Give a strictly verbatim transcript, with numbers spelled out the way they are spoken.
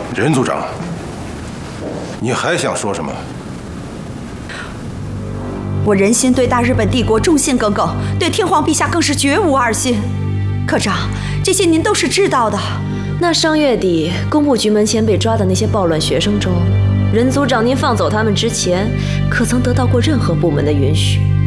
任组长，你还想说什么？ 我仁心对大日本帝国忠心耿耿，对天皇陛下更是绝无二心。科长，这些您都是知道的。 那上月底工部局门前被抓的那些暴乱学生中，任组长您放走他们之前，可曾得到过任何部门的允许？